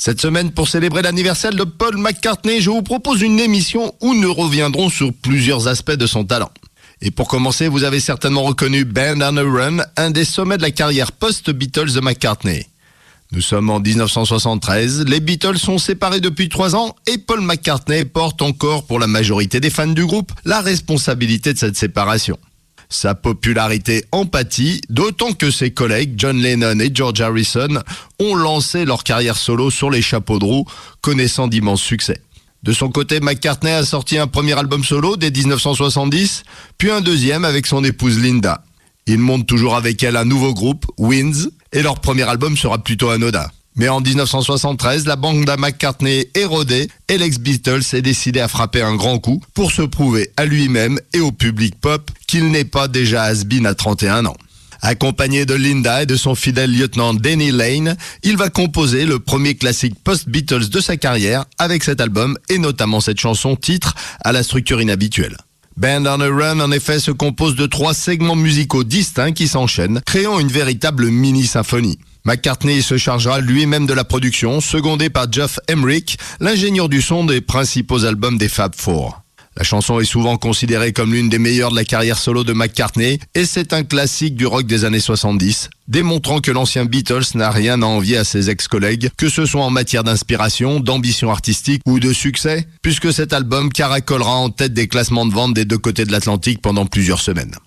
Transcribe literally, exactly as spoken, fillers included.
Cette semaine, pour célébrer l'anniversaire de Paul McCartney, je vous propose une émission où nous reviendrons sur plusieurs aspects de son talent. Et pour commencer, vous avez certainement reconnu Band on a Run, un des sommets de la carrière post-Beatles de McCartney. Nous sommes en dix-neuf cent soixante-treize, les Beatles sont séparés depuis trois ans et Paul McCartney porte encore, pour la majorité des fans du groupe, la responsabilité de cette séparation. Sa popularité en pâtit, d'autant que ses collègues John Lennon et George Harrison ont lancé leur carrière solo sur les chapeaux de roue, connaissant d'immenses succès. De son côté, McCartney a sorti un premier album solo dès dix-neuf cent soixante-dix, puis un deuxième avec son épouse Linda. Ils montent toujours avec elle un nouveau groupe, Winds, et leur premier album sera plutôt anodin. Mais en dix-neuf cent soixante-treize, la bande à McCartney est rodée et l'ex-Beatles est décidé à frapper un grand coup pour se prouver à lui-même et au public pop qu'il n'est pas déjà has-been à trente et un ans. Accompagné de Linda et de son fidèle lieutenant Denny Laine, il va composer le premier classique post-Beatles de sa carrière avec cet album et notamment cette chanson titre à la structure inhabituelle. Band on a Run, en effet, se compose de trois segments musicaux distincts qui s'enchaînent, créant une véritable mini-symphonie. McCartney se chargera lui-même de la production, secondé par Geoff Emerick, l'ingénieur du son des principaux albums des Fab Four. La chanson est souvent considérée comme l'une des meilleures de la carrière solo de McCartney et c'est un classique du rock des années soixante-dix, démontrant que l'ancien Beatles n'a rien à envier à ses ex-collègues, que ce soit en matière d'inspiration, d'ambition artistique ou de succès, puisque cet album caracolera en tête des classements de vente des deux côtés de l'Atlantique pendant plusieurs semaines.